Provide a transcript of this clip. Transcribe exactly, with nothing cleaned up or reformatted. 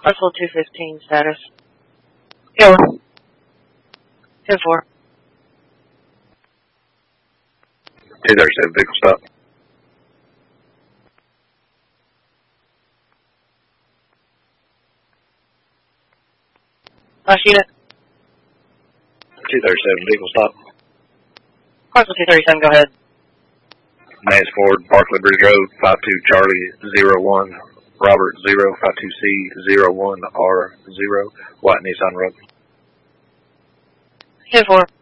Parcel two fifteen status. Go. ten four. two thirty-seven, vehicle stop. Last unit. two thirty-seven, vehicle stop. Parcel two thirty-seven, go ahead. Nance Ford, Barclay Bridge Road, five two Charlie zero one, Robert zero, five two C zero one R zero, White Nissan Road. ten four.